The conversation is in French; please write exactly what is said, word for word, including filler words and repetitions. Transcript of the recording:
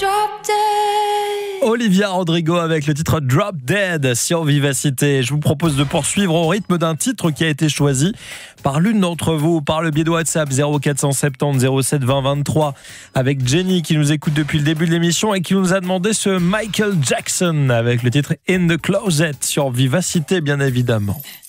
Olivia Rodrigo avec le titre Drop Dead sur Vivacité. Je vous propose de poursuivre au rythme d'un titre qui a été choisi par l'une d'entre vous, par le biais de WhatsApp zéro quatre cent soixante-dix zéro sept vingt vingt-trois, avec Jenny qui nous écoute depuis le début de l'émission et qui nous a demandé ce Michael Jackson avec le titre In the Closet sur Vivacité, bien évidemment.